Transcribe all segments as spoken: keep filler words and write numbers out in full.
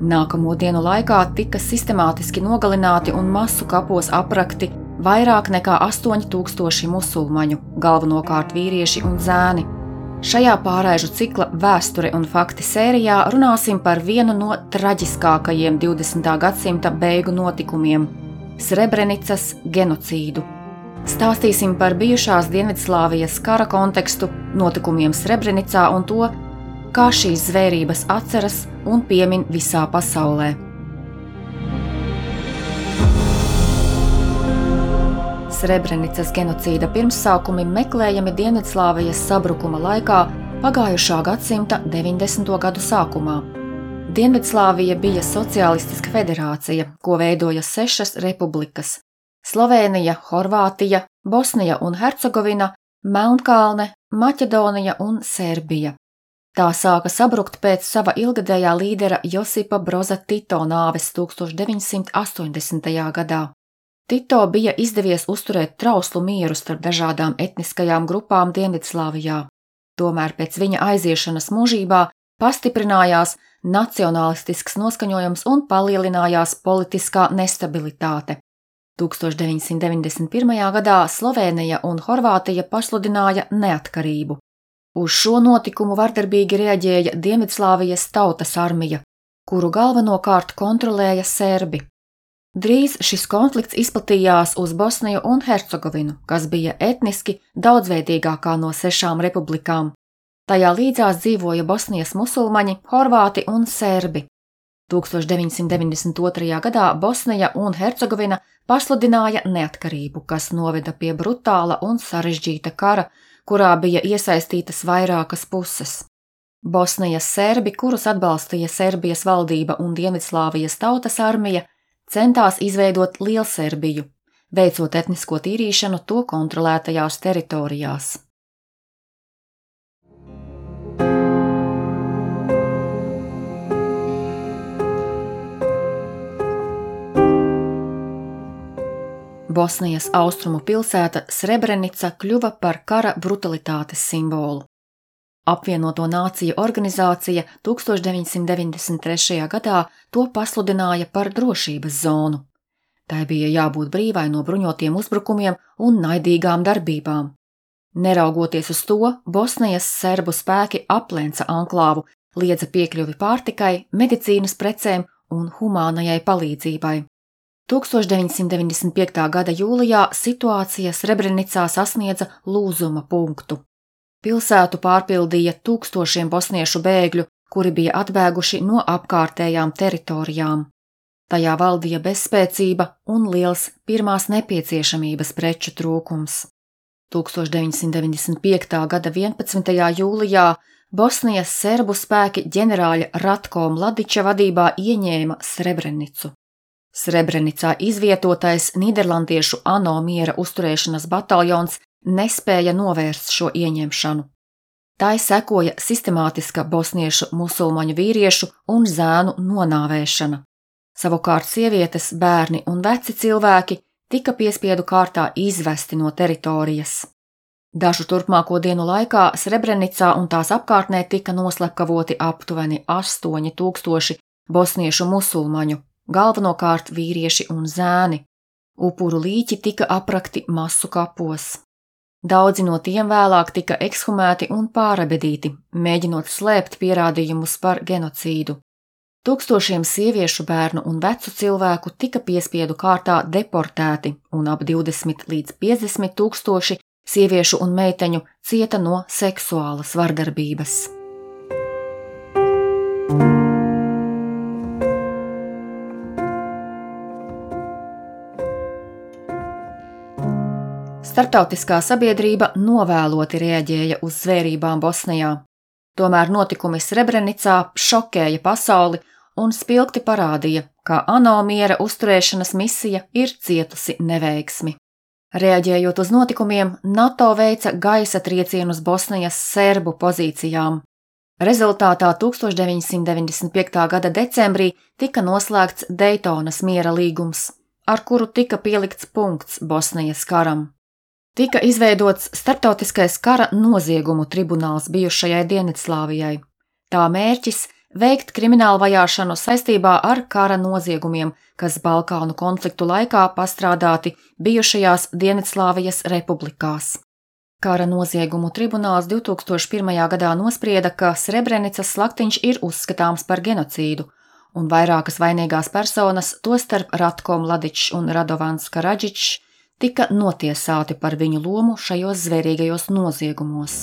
Nākamo dienu laikā tika sistemātiski nogalināti un masu kapos aprakti vairāk nekā astoņi tūkstoši musulmaņu, galvenokārt vīrieši un zēni. Šajā pārraižu cikla Vēsture un fakti sērijā runāsim par vienu no traģiskākajiem divdesmitā gadsimta beigu notikumiem – Srebrenicas genocīdu. Stāstīsim par bijušās Dienvidslāvijas kara kontekstu, notikumiem Srebrenicā un to, kā šīs zvērības atceras un piemin visā pasaulē. Srebrenicas genocīda pirmsākumi meklējami Dienvidslāvijas sabrukuma laikā pagājušā gadsimta deviņdesmito gadu sākumā. Dienvidslāvija bija sociālistiska federācija, ko veidoja sešas republikas – Slovēnija, Horvātija, Bosnija un Hercegovina, Melnkalne, Maķedonija un Serbija. Tā sāka sabrukt pēc sava ilgadējā līdera Josipa Broza Tito nāves tūkstoš deviņsimt astoņdesmitajā gadā. Tito bija izdevies uzturēt trauslu mieru starp dažādām etniskajām grupām Dienvidslāvijā. Tomēr pēc viņa aiziešanas mūžībā pastiprinājās nacionālistisks noskaņojums un palielinājās politiskā nestabilitāte. tūkstoš deviņsimt deviņdesmit pirmajā gadā Slovēnija un Horvātija pasludināja neatkarību. Uz šo notikumu vardarbīgi reaģēja Dienvidslāvijas tautas armija, kuru galvenokārt kontrolēja serbi. Drīz šis konflikts izplatījās uz Bosniju un Hercegovinu, kas bija etniski daudzveidīgākā no sešām republikām. Tajā līdzās dzīvoja Bosnijas musulmaņi, horvāti un serbi. tūkstoš deviņsimt deviņdesmit otrajā gadā Bosnija un Hercegovina pasludināja neatkarību, kas noveda pie brutāla un sarežģīta kara, kurā bija iesaistītas vairākas puses. Bosnijas serbi, kurus atbalstīja Serbijas valdība un Dienvidslāvijas tautas armija, centās izveidot Lielserbiju, veicot etnisko tīrīšanu to kontrolētajās teritorijās. Bosnijas austrumu pilsēta Srebrenica kļuva par kara brutalitātes simbolu. Apvienoto nāciju organizācija tūkstoš deviņsimt deviņdesmit trešajā gadā to pasludināja par drošības zonu. Tai bija jābūt brīvai no bruņotiem uzbrukumiem un naidīgām darbībām. Neraugoties uz to, Bosnijas serbu spēki aplenca anklāvu, liedza piekļuvi pārtikai, medicīnas precēm un humānajai palīdzībai. tūkstoš deviņsimt deviņdesmit piektā gada jūlijā situācija Srebrenicā sasniedza lūzuma punktu. Pilsētu pārpildīja tūkstošiem bosniešu bēgļu, kuri bija atbēguši no apkārtējām teritorijām. Tajā valdīja bezspēcība un liels pirmās nepieciešamības preču trūkums. tūkstoš deviņsimt deviņdesmit piektā gada vienpadsmitajā jūlijā Bosnijas serbu spēki ģenerāļa Ratko Mladića vadībā ieņēma Srebrenicu. Srebrenicā izvietotais nīderlandiešu ANO miera uzturēšanas bataljons nespēja novērst šo ieņemšanu. Tai sekoja sistemātiska bosniešu musulmaņu vīriešu un zēnu nonāvēšana. Savukārt sievietes, bērni un veci cilvēki tika piespiedu kārtā izvesti no teritorijas. Dažu turpmāko dienu laikā Srebrenicā un tās apkārtnē tika noslepkavoti aptuveni astoņi tūkstoši bosniešu musulmaņu, galvenokārt vīrieši un zēni. Upuru līķi tika aprakti masu kapos. Daudzi no tiem vēlāk tika ekshumēti un pārabedīti, mēģinot slēpt pierādījumus par genocīdu. Tūkstošiem sieviešu, bērnu un vecu cilvēku tika piespiedu kārtā deportēti un ap divdesmit līdz piecdesmit tūkstoši sieviešu un meiteņu cieta no seksuālas vardarbības. Starptautiskā sabiedrība novēloti reaģēja uz zvērībām Bosnijā. Tomēr notikumi Srebrenicā šokēja pasauli un spilgti parādīja, ka ANO miera uzturēšanas misija ir cietusi neveiksmi. Reaģējot uz notikumiem, NATO veica gaisa triecienus Bosnijas serbu pozīcijām. Rezultātā tūkstoš deviņsimt deviņdesmit piektā gada decembrī tika noslēgts Daytonas miera līgums, ar kuru tika pielikts punkts Bosnijas karam. Tika izveidots starptautiskais kara noziegumu tribunāls bijušajai Dienvidslāvijai. Tā mērķis veikt kriminālu vajāšanu saistībā ar kara noziegumiem, kas Balkānu konfliktu laikā pastrādāti bijušajās Dienvidslāvijas republikās. Kara noziegumu tribunāls divi tūkstoši pirmajā gadā nosprieda, ka Srebrenicas slaktiņš ir uzskatāms par genocīdu, un vairākas vainīgās personas, tostarp Ratko Mladičs un Radovans Karadžičs, tika notiesāti par viņu lomu šajos zvērīgajos noziegumos.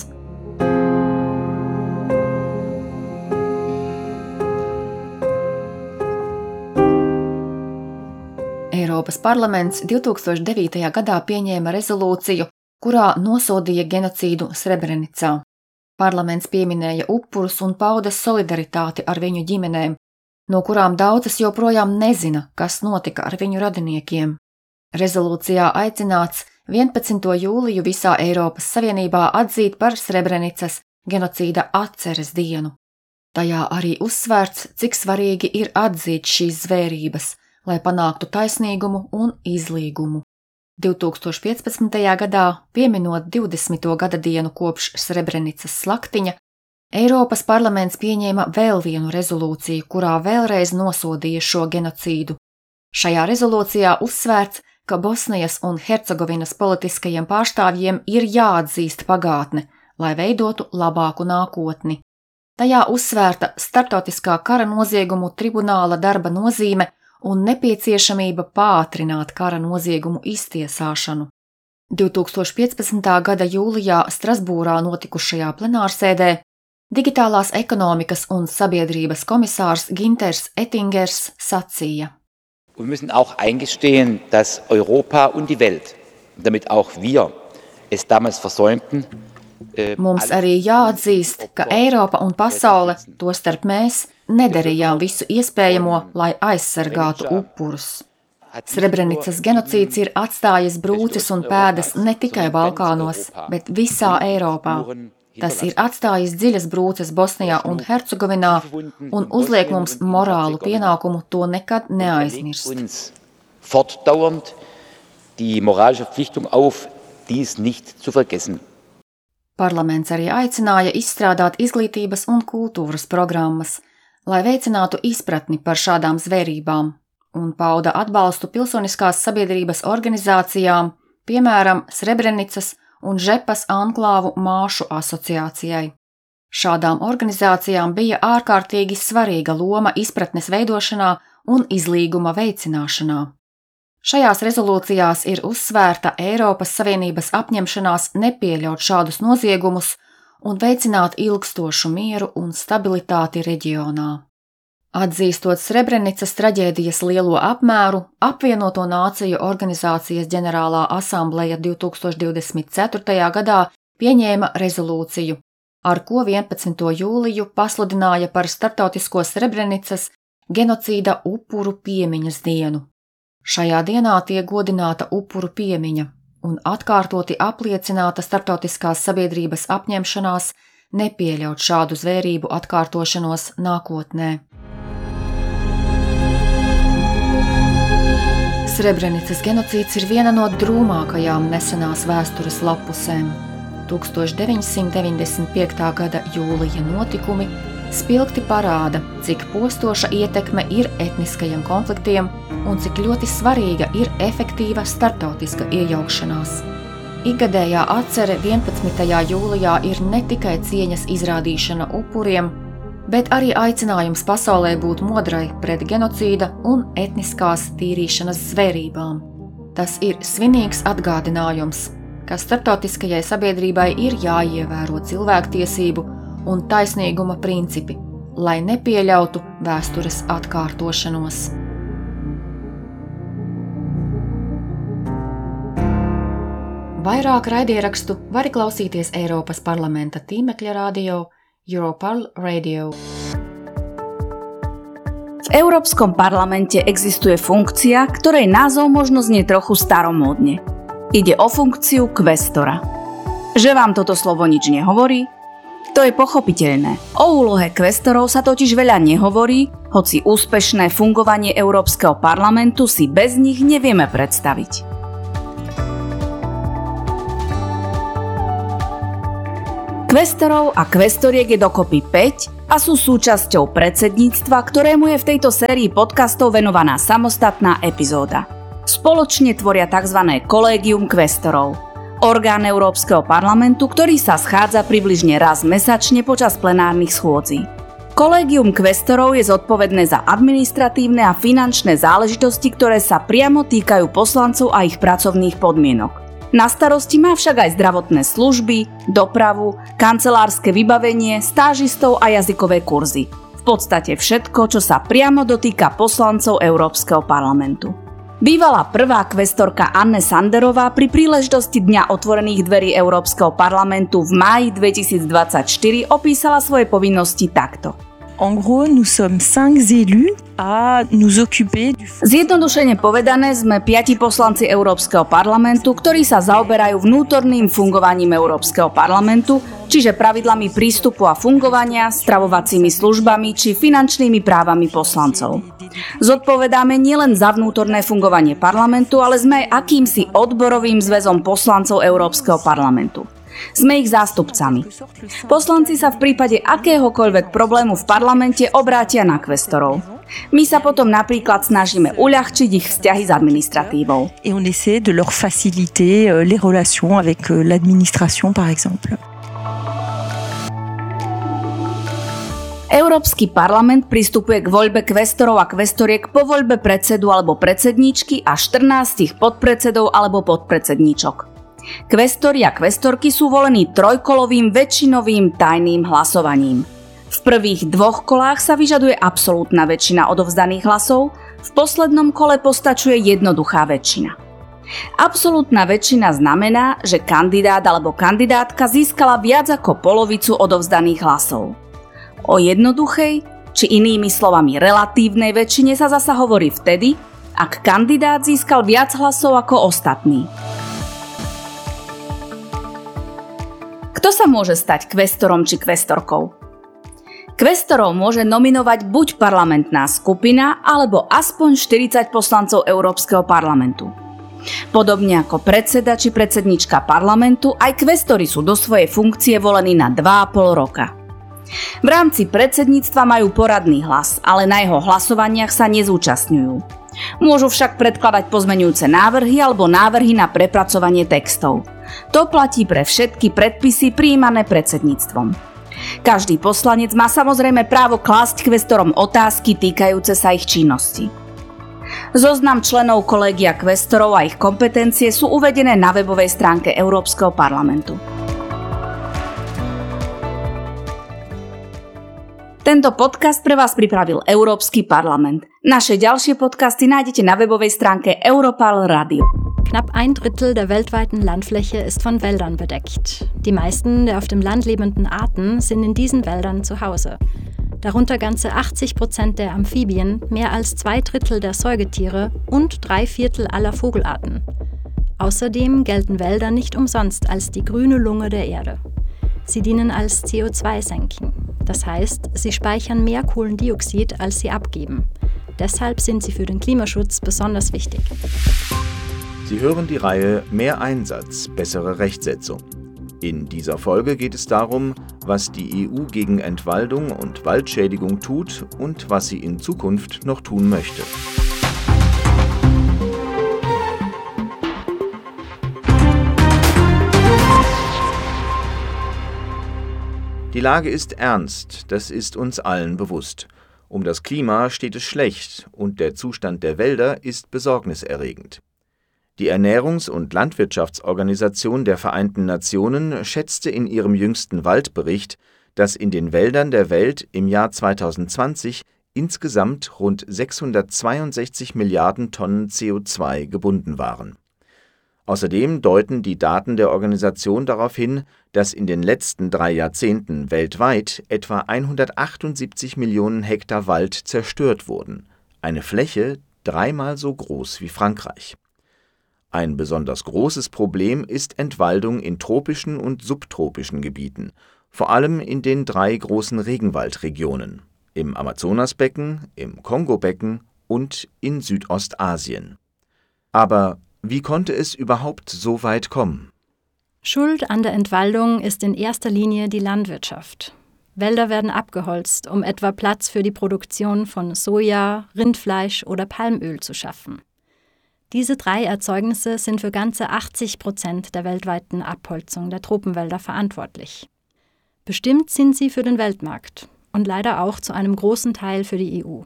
Eiropas parlaments divi tūkstoši devītajā gadā pieņēma rezolūciju, kurā nosodīja genocīdu Srebrenicā. Parlaments pieminēja upurus un pauda solidaritāti ar viņu ģimenēm, no kurām daudzas joprojām nezina, kas notika ar viņu radiniekiem. Rezolūcijā aicināts vienpadsmito jūliju visā Eiropas Savienībā atzīt par Srebrenicas genocīda atceres dienu. Tajā arī uzsvērts, cik svarīgi ir atzīt šīs zvērības, lai panāktu taisnīgumu un izlīgumu. divi tūkstoši piecpadsmitajā gadā, pieminot divdesmito gada dienu kopš Srebrenicas slaktiņa, Eiropas parlaments pieņēma vēl vienu rezolūciju, kurā vēlreiz nosodīja šo genocīdu. Šajā rezolūcijā uzsvērts, ka Bosnijas un Hercegovinas politiskajiem pārstāvjiem ir jāatzīst pagātne, lai veidotu labāku nākotni. Tajā uzsvērta starptautiskā kara noziegumu tribunāla darba nozīme un nepieciešamība pātrināt kara noziegumu iztiesāšanu. divi tūkstoši piecpadsmitā gada jūlijā Strasbūrā notikušajā plenārsēdē digitālās ekonomikas un sabiedrības komisārs Ginters Ettingers sacīja: Wir müssen auch eingestehen, dass Europa und die Welt, damit auch wir es damals versäumten, Mums arī jāatzīst, ka Eiropa un pasaule, tostarp mēs, nedarījām visu iespējamo, lai aizsargātu upurus. Srebrenicas genocīds ir atstājis brūces un pēdas ne tikai Balkānos, bet visā Eiropā. Tas ir atstājis dziļas brūces Bosnijā un Hercegovinā un uzliek mums morālu pienākumu to nekad neaizmirst. Fortdauernd die moralische Verpflichtung auf, dies nicht zu vergessen. Parlaments arī aicināja izstrādāt izglītības un kultūras programmas, lai veicinātu izpratni par šādām zvērībām, un pauda atbalstu pilsoniskās sabiedrības organizācijām, piemēram, Srebrenicas un Žepas anklāvu māšu asociācijai. Šādām organizācijām bija ārkārtīgi svarīga loma izpratnes veidošanā un izlīguma veicināšanā. Šajās rezolūcijās ir uzsvērta Eiropas Savienības apņemšanās nepieļaut šādus noziegumus un veicināt ilgstošu mieru un stabilitāti reģionā. Atzīstot Srebrenicas traģēdijas lielo apmēru, Apvienoto Nāciju organizācijas ģenerālā asambleja divi tūkstoši divdesmit ceturtajā gadā pieņēma rezolūciju, ar ko vienpadsmito jūliju pasludināja par starptautisko Srebrenicas genocīda upuru piemiņas dienu. Šajā dienā tiek godināta upuru piemiņa un atkārtoti apliecināta starptautiskās sabiedrības apņemšanās nepieļaut šādu zvērību atkārtošanos nākotnē. Srebrenicas genocīds ir viena no drūmākajām nesenās vēstures lapusēm. tūkstoš deviņsimt deviņdesmit piektā gada jūlija notikumi spilgti parāda, cik postoša ietekme ir etniskajiem konfliktiem un cik ļoti svarīga ir efektīva starptautiska iejaukšanās. Ikgadējā atcere vienpadsmitajā jūlijā ir ne tikai cieņas izrādīšana upuriem, bet arī aicinājums pasaulē būt modrai pret genocīda un etniskās tīrīšanas zvērībām. Tas ir svinīgs atgādinājums, ka starptautiskajai sabiedrībai ir jāievēro cilvēktiesību un taisnīguma principi, lai nepieļautu vēstures atkārtošanos. Vairāk raidierakstu vari klausīties Eiropas parlamenta tīmekļa radio Europarl Radio. V Európskom parlamente existuje funkcia, ktorej názov možno znie trochu staromódne. Ide o funkciu kvestora. Že vám toto slovo nič nehovorí? To je pochopiteľné. O úlohe kvestorov sa totiž veľa nehovorí, hoci úspešné fungovanie Európskeho parlamentu si bez nich nevieme predstaviť. Kvestorov a kvestoriek je dokopy päť a sú súčasťou predsedníctva, ktorému je v tejto sérii podcastov venovaná samostatná epizóda. Spoločne tvoria tzv. Kolégium kvestorov, orgán Európskeho parlamentu, ktorý sa schádza približne raz mesačne počas plenárnych schôdzí. Kolégium kvestorov je zodpovedné za administratívne a finančné záležitosti, ktoré sa priamo týkajú poslancov a ich pracovných podmienok. Na starosti má však aj zdravotné služby, dopravu, kancelárske vybavenie, stážistov a jazykové kurzy. V podstate všetko, čo sa priamo dotýka poslancov Európskeho parlamentu. Bývalá prvá kvestorka Anne Sanderová pri príležitosti Dňa otvorených dverí Európskeho parlamentu v máji dvetisícdvadsaťštyri opísala svoje povinnosti takto. En gros, nous sommes cinq élus à nous occuper du... Zjednodušene povedané, sme piati poslanci Európskeho parlamentu, ktorí sa zaoberajú vnútorným fungovaním Európskeho parlamentu, čiže pravidlami prístupu a fungovania, stravovacími službami či finančnými právami poslancov. Zodpovedáme nielen za vnútorné fungovanie parlamentu, ale sme aj akýmsi odborovým zväzom poslancov Európskeho parlamentu. Sme ich zástupcami. Poslanci sa v prípade akéhokoľvek problému v parlamente obrátia na kvestorov. My sa potom napríklad snažíme uľahčiť ich vzťahy s administratívou. Et on essaie de leur faciliter les relations avec l'administration par exemple. Európsky parlament pristupuje k voľbe kvestorov a kvestoriek po voľbe predsedu alebo predsedníčky a štrnástich podpredsedov alebo podpredsedníčok. Kvestori a kvestorky sú volení trojkolovým väčšinovým tajným hlasovaním. V prvých dvoch kolách sa vyžaduje absolútna väčšina odovzdaných hlasov, v poslednom kole postačuje jednoduchá väčšina. Absolútna väčšina znamená, že kandidát alebo kandidátka získala viac ako polovicu odovzdaných hlasov. O jednoduchej, či inými slovami relatívnej väčšine sa zasa hovorí vtedy, ak kandidát získal viac hlasov ako ostatní. Kto sa môže stať kvestorom či kvestorkou? Kvestorov môže nominovať buď parlamentná skupina, alebo aspoň štyridsať poslancov Európskeho parlamentu. Podobne ako predseda či predsednička parlamentu, aj kvestori sú do svojej funkcie volení na dva a pol roka. V rámci predsedníctva majú poradný hlas, ale na jeho hlasovaniach sa nezúčastňujú. Môžu však predkladať pozmeňujúce návrhy alebo návrhy na prepracovanie textov. To platí pre všetky predpisy prijímané predsedníctvom. Každý poslanec má samozrejme právo klásť kvestorom otázky týkajúce sa ich činnosti. Zoznam členov kolégia kvestorov a ich kompetencie sú uvedené na webovej stránke Európskeho parlamentu. Tento podcast pre vás pripravil Európsky parlament. Naše ďalšie podcasty nájdete na webovej stránke Europarl Radio. Knapp ein Drittel der weltweiten Landfläche ist von Wäldern bedeckt. Die meisten der auf dem Land lebenden Arten sind in diesen Wäldern zu Hause. Darunter ganze achtzig Prozent der Amphibien, mehr als zwei Drittel der Säugetiere und drei Viertel aller Vogelarten. Außerdem gelten Wälder nicht umsonst als die grüne Lunge der Erde. Sie dienen als C O zwei Senken. Das heißt, sie speichern mehr Kohlendioxid, als sie abgeben. Deshalb sind sie für den Klimaschutz besonders wichtig. Sie hören die Reihe Mehr Einsatz, bessere Rechtsetzung. In dieser Folge geht es darum, was die E U gegen Entwaldung und Waldschädigung tut und was sie in Zukunft noch tun möchte. Die Lage ist ernst, das ist uns allen bewusst. Um das Klima steht es schlecht und der Zustand der Wälder ist besorgniserregend. Die Ernährungs- und Landwirtschaftsorganisation der Vereinten Nationen schätzte in ihrem jüngsten Waldbericht, dass in den Wäldern der Welt im Jahr zweitausendzwanzig insgesamt rund sechshundertzweiundsechzig Milliarden Tonnen C O zwei gebunden waren. Außerdem deuten die Daten der Organisation darauf hin, dass in den letzten drei Jahrzehnten weltweit etwa hundertachtundsiebzig Millionen Hektar Wald zerstört wurden, eine Fläche dreimal so groß wie Frankreich. Ein besonders großes Problem ist Entwaldung in tropischen und subtropischen Gebieten, vor allem in den drei großen Regenwaldregionen, im Amazonasbecken, im Kongobecken und in Südostasien. Aber wie konnte es überhaupt so weit kommen? Schuld an der Entwaldung ist in erster Linie die Landwirtschaft. Wälder werden abgeholzt, um etwa Platz für die Produktion von Soja, Rindfleisch oder Palmöl zu schaffen. Diese drei Erzeugnisse sind für ganze achtzig Prozent der weltweiten Abholzung der Tropenwälder verantwortlich. Bestimmt sind sie für den Weltmarkt und leider auch zu einem großen Teil für die E U.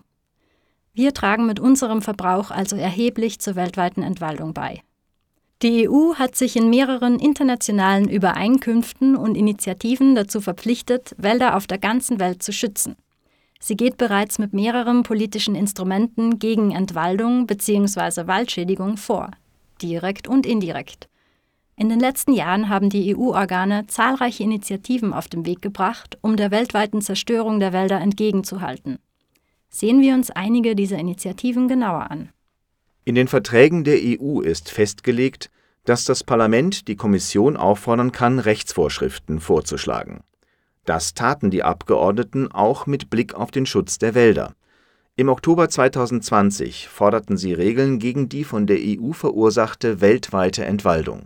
Wir tragen mit unserem Verbrauch also erheblich zur weltweiten Entwaldung bei. Die E U hat sich in mehreren internationalen Übereinkünften und Initiativen dazu verpflichtet, Wälder auf der ganzen Welt zu schützen. Sie geht bereits mit mehreren politischen Instrumenten gegen Entwaldung bzw. Waldschädigung vor, direkt und indirekt. In den letzten Jahren haben die E U-Organe zahlreiche Initiativen auf den Weg gebracht, um der weltweiten Zerstörung der Wälder entgegenzuhalten. Sehen wir uns einige dieser Initiativen genauer an. In den Verträgen der E U ist festgelegt, dass das Parlament die Kommission auffordern kann, Rechtsvorschriften vorzuschlagen. Das taten die Abgeordneten auch mit Blick auf den Schutz der Wälder. Im Oktober zweitausendzwanzig forderten sie Regeln gegen die von der E U verursachte weltweite Entwaldung.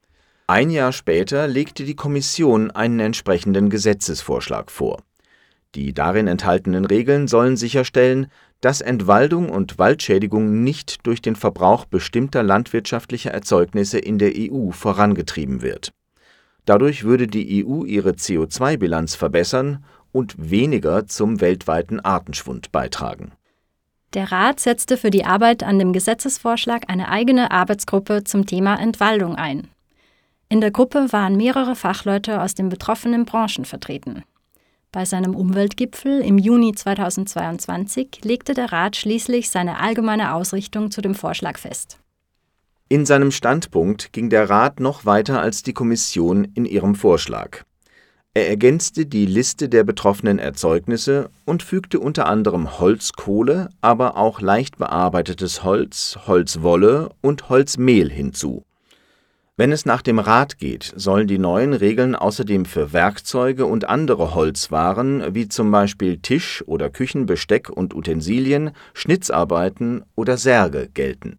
Ein Jahr später legte die Kommission einen entsprechenden Gesetzesvorschlag vor. Die darin enthaltenen Regeln sollen sicherstellen, dass Entwaldung und Waldschädigung nicht durch den Verbrauch bestimmter landwirtschaftlicher Erzeugnisse in der E U vorangetrieben wird. Dadurch würde die E U ihre C O zwei Bilanz verbessern und weniger zum weltweiten Artenschwund beitragen. Der Rat setzte für die Arbeit an dem Gesetzesvorschlag eine eigene Arbeitsgruppe zum Thema Entwaldung ein. In der Gruppe waren mehrere Fachleute aus den betroffenen Branchen vertreten. Bei seinem Umweltgipfel im Juni zweitausendzweiundzwanzig legte der Rat schließlich seine allgemeine Ausrichtung zu dem Vorschlag fest. In seinem Standpunkt ging der Rat noch weiter als die Kommission in ihrem Vorschlag. Er ergänzte die Liste der betroffenen Erzeugnisse und fügte unter anderem Holzkohle, aber auch leicht bearbeitetes Holz, Holzwolle und Holzmehl hinzu. Wenn es nach dem Rat geht, sollen die neuen Regeln außerdem für Werkzeuge und andere Holzwaren wie zum Beispiel Tisch- oder Küchenbesteck und Utensilien, Schnitzarbeiten oder Särge gelten.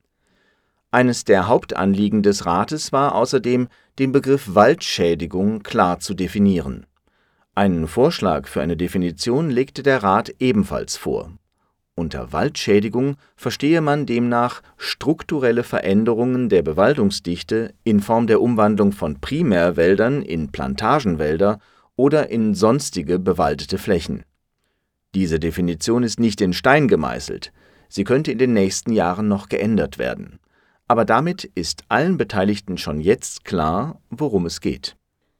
Eines der Hauptanliegen des Rates war außerdem, den Begriff Waldschädigung klar zu definieren. Einen Vorschlag für eine Definition legte der Rat ebenfalls vor. Unter Waldschädigung verstehe man demnach strukturelle Veränderungen der Bewaldungsdichte in Form der Umwandlung von Primärwäldern in Plantagenwälder oder in sonstige bewaldete Flächen. Diese Definition ist nicht in Stein gemeißelt, sie könnte in den nächsten Jahren noch geändert werden. Aber damit ist allen Beteiligten schon jetzt klar, worum es geht.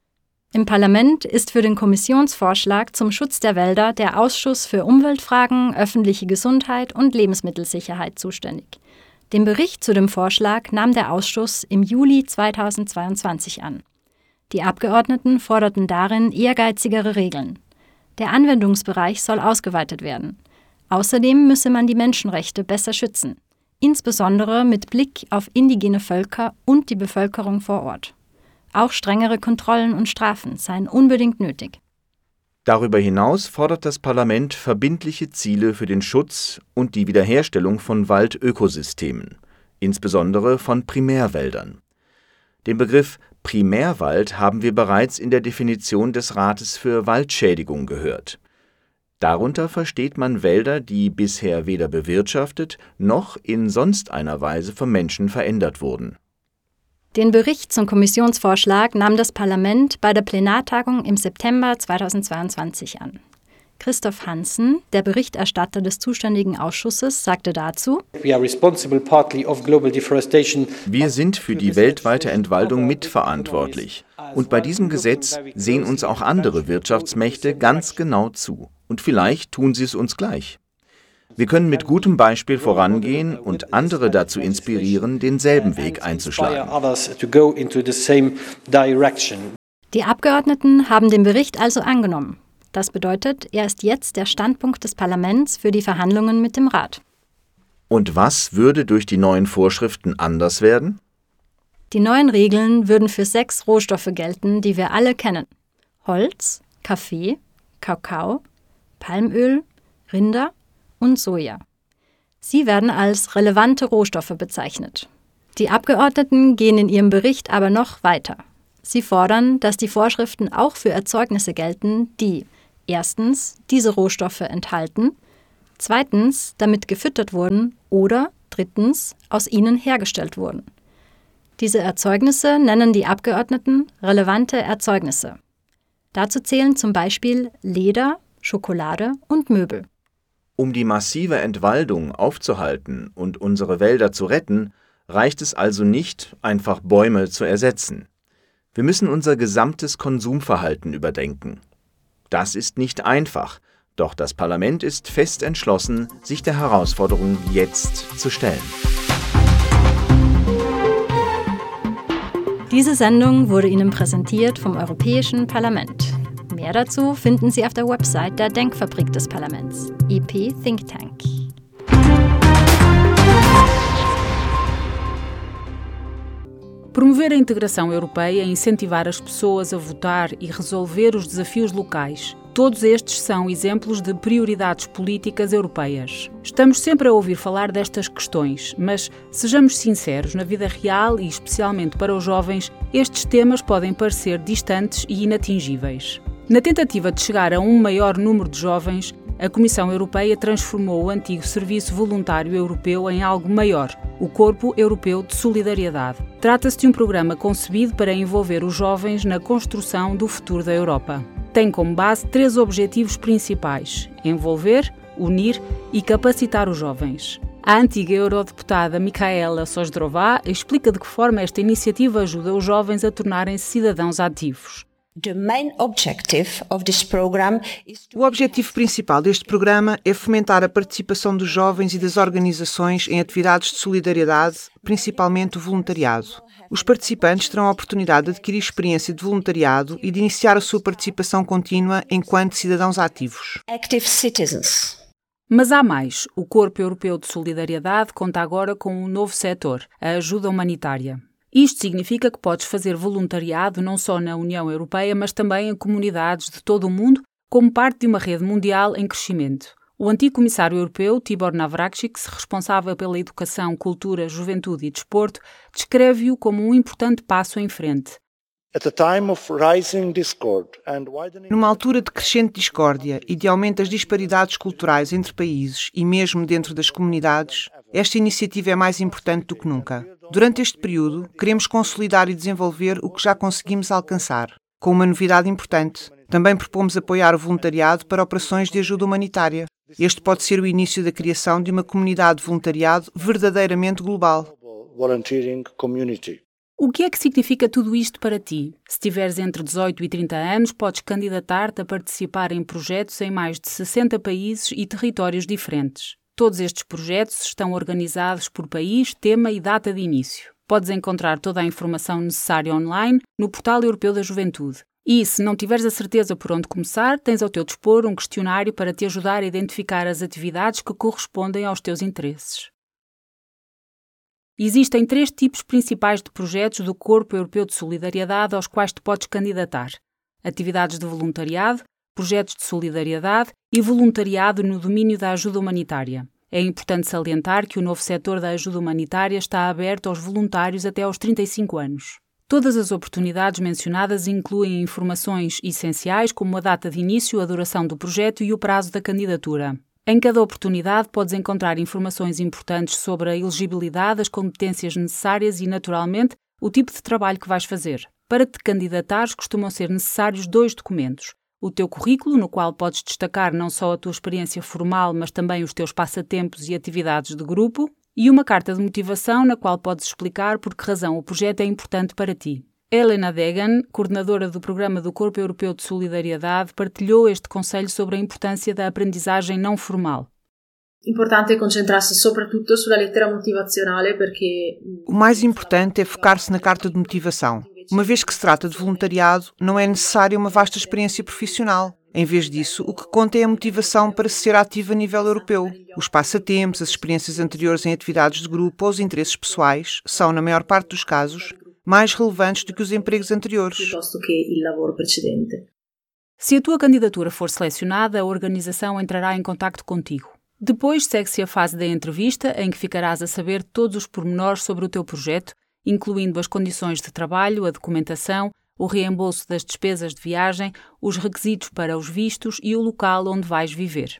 Im Parlament ist für den Kommissionsvorschlag zum Schutz der Wälder der Ausschuss für Umweltfragen, öffentliche Gesundheit und Lebensmittelsicherheit zuständig. Den Bericht zu dem Vorschlag nahm der Ausschuss im Juli zweitausendzweiundzwanzig an. Die Abgeordneten forderten darin ehrgeizigere Regeln. Der Anwendungsbereich soll ausgeweitet werden. Außerdem müsse man die Menschenrechte besser schützen, insbesondere mit Blick auf indigene Völker und die Bevölkerung vor Ort. Auch strengere Kontrollen und Strafen seien unbedingt nötig. Darüber hinaus fordert das Parlament verbindliche Ziele für den Schutz und die Wiederherstellung von Waldökosystemen, insbesondere von Primärwäldern. Den Begriff Primärwald haben wir bereits in der Definition des Rates für Waldschädigung gehört. Darunter versteht man Wälder, die bisher weder bewirtschaftet noch in sonst einer Weise vom Menschen verändert wurden. Den Bericht zum Kommissionsvorschlag nahm das Parlament bei der Plenartagung im September zweitausendzweiundzwanzig an. Christoph Hansen, der Berichterstatter des zuständigen Ausschusses, sagte dazu: Wir sind für die weltweite Entwaldung mitverantwortlich. Und bei diesem Gesetz sehen uns auch andere Wirtschaftsmächte ganz genau zu. Und vielleicht tun sie es uns gleich. Wir können mit gutem Beispiel vorangehen und andere dazu inspirieren, denselben Weg einzuschlagen. Die Abgeordneten haben den Bericht also angenommen. Das bedeutet, er ist jetzt der Standpunkt des Parlaments für die Verhandlungen mit dem Rat. Und was würde durch die neuen Vorschriften anders werden? Die neuen Regeln würden für sechs Rohstoffe gelten, die wir alle kennen: Holz, Kaffee, Kakao, Palmöl, Rinder und Soja. Sie werden als relevante Rohstoffe bezeichnet. Die Abgeordneten gehen in ihrem Bericht aber noch weiter. Sie fordern, dass die Vorschriften auch für Erzeugnisse gelten, die erstens diese Rohstoffe enthalten, zweitens damit gefüttert wurden oder drittens aus ihnen hergestellt wurden. Diese Erzeugnisse nennen die Abgeordneten relevante Erzeugnisse. Dazu zählen zum Beispiel Leder, Schokolade und Möbel. Um die massive Entwaldung aufzuhalten und unsere Wälder zu retten, reicht es also nicht, einfach Bäume zu ersetzen. Wir müssen unser gesamtes Konsumverhalten überdenken. Das ist nicht einfach, doch das Parlament ist fest entschlossen, sich der Herausforderung jetzt zu stellen. Diese Sendung wurde Ihnen präsentiert vom Europäischen Parlament. Mehr dazu finden Sie auf der Website der Denkfabrik des Parlaments, E P Think Tank. Promover a integração europeia e incentivar as pessoas a votar e resolver os desafios locais. Todos estes são exemplos de prioridades políticas europeias. Estamos sempre a ouvir falar destas questões, mas, sejamos sinceros, na vida real e especialmente para os jovens, estes temas podem parecer distantes e inatingíveis. Na tentativa de chegar a um maior número de jovens, a Comissão Europeia transformou o antigo Serviço Voluntário Europeu em algo maior, o Corpo Europeu de Solidariedade. Trata-se de um programa concebido para envolver os jovens na construção do futuro da Europa. Tem como base três objetivos principais: envolver, unir e capacitar os jovens. A antiga eurodeputada Michaela Sojdrová explica de que forma esta iniciativa ajuda os jovens a tornarem-se cidadãos ativos. O objetivo principal deste programa é fomentar a participação dos jovens e das organizações em atividades de solidariedade, principalmente o voluntariado. Os participantes terão a oportunidade de adquirir experiência de voluntariado e de iniciar a sua participação contínua enquanto cidadãos ativos. Mas há mais. O Corpo Europeu de Solidariedade conta agora com um novo setor, a ajuda humanitária. Isto significa que podes fazer voluntariado não só na União Europeia, mas também em comunidades de todo o mundo, como parte de uma rede mundial em crescimento. O antigo comissário europeu, Tibor Navracsics, responsável pela educação, cultura, juventude e desporto, descreve-o como um importante passo em frente. Numa altura de crescente discórdia e de aumento das disparidades culturais entre países e mesmo dentro das comunidades, esta iniciativa é mais importante do que nunca. Durante este período, queremos consolidar e desenvolver o que já conseguimos alcançar. Com uma novidade importante, também propomos apoiar o voluntariado para operações de ajuda humanitária. Este pode ser o início da criação de uma comunidade de voluntariado verdadeiramente global. O que é que significa tudo isto para ti? Se tiveres entre dezoito e trinta anos, podes candidatar-te a participar em projetos em mais de sessenta países e territórios diferentes. Todos estes projetos estão organizados por país, tema e data de início. Podes encontrar toda a informação necessária online no Portal Europeu da Juventude. E, se não tiveres a certeza por onde começar, tens ao teu dispor um questionário para te ajudar a identificar as atividades que correspondem aos teus interesses. Existem três tipos principais de projetos do Corpo Europeu de Solidariedade aos quais te podes candidatar: atividades de voluntariado, projetos de solidariedade e voluntariado no domínio da ajuda humanitária. É importante salientar que o novo setor da ajuda humanitária está aberto aos voluntários até aos trinta e cinco anos. Todas as oportunidades mencionadas incluem informações essenciais como a data de início, a duração do projeto e o prazo da candidatura. Em cada oportunidade podes encontrar informações importantes sobre a elegibilidade, as competências necessárias e, naturalmente, o tipo de trabalho que vais fazer. Para te candidatares, costumam ser necessários dois documentos: o teu currículo, no qual podes destacar não só a tua experiência formal, mas também os teus passatempos e atividades de grupo, e uma carta de motivação na qual podes explicar por que razão o projeto é importante para ti. Helena Degan, coordenadora do Programa do Corpo Europeu de Solidariedade, partilhou este conselho sobre a importância da aprendizagem não formal. Importante concentrarsi soprattutto sulla lettera motivazionale perché O mais importante é focar-se na carta de motivação. Uma vez que se trata de voluntariado, não é necessária uma vasta experiência profissional. Em vez disso, o que conta é a motivação para se ser ativo a nível europeu. Os passatempos, as experiências anteriores em atividades de grupo ou os interesses pessoais são, na maior parte dos casos, mais relevantes do que os empregos anteriores. Se a tua candidatura for selecionada, a organização entrará em contacto contigo. Depois segue-se a fase da entrevista, em que ficarás a saber todos os pormenores sobre o teu projeto, incluindo as condições de trabalho, a documentação, o reembolso das despesas de viagem, os requisitos para os vistos e o local onde vais viver.